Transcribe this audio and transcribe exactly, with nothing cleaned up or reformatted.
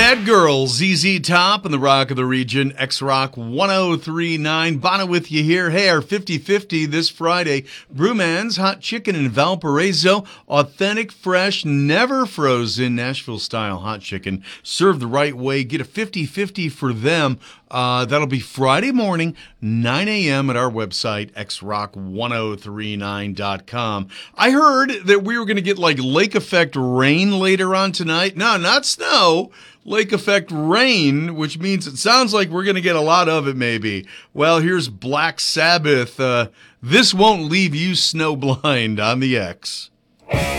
Bad Girls, Z Z Top and the Rock of the Region, X-Rock ten thirty-nine. Bono with you here. Hey, our fifty-fifty this Friday. Brewman's Hot Chicken in Valparaiso. Authentic, fresh, never frozen Nashville-style hot chicken. Served the right way. Get a fifty-fifty for them. Uh, that'll be Friday morning, nine a.m. at our website, x rock ten thirty-nine dot com. I heard that we were going to get like lake effect rain later on tonight. No, not snow. Lake effect rain, which means it sounds like we're going to get a lot of it maybe. Well, here's Black Sabbath. Uh, this won't leave you snowblind on the X.